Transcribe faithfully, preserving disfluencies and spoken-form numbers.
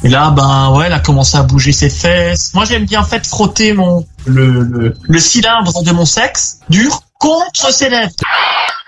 Et là, ben ouais, elle a commencé à bouger ses fesses. Moi, j'aime bien en fait frotter mon le le, le cylindre de mon sexe dur contre ses lèvres.